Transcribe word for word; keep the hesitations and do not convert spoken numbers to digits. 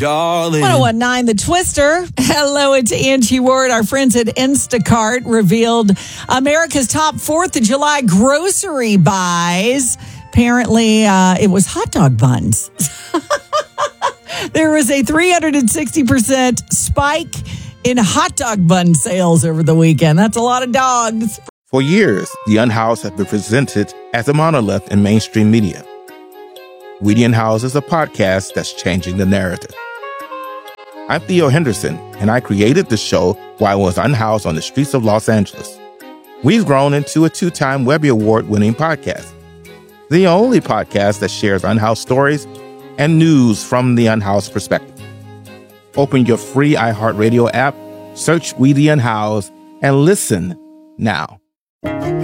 darling. one oh one point nine The Twister. Hello, it's Angie Ward. Our friends at Instacart revealed America's top fourth of July grocery buys. Apparently, uh, it was hot dog buns. There was a three hundred sixty percent spike in hot dog bun sales over the weekend. That's a lot of dogs. For years, the Unhoused have been presented as a monolith in mainstream media. We the Unhoused is a podcast that's changing the narrative. I'm Theo Henderson, and I created the show while I was unhoused on the streets of Los Angeles. We've grown into a two-time Webby Award-winning podcast, the only podcast that shares unhoused stories and news from the unhoused perspective. Open your free iHeartRadio app, search We the Unhoused, and listen now.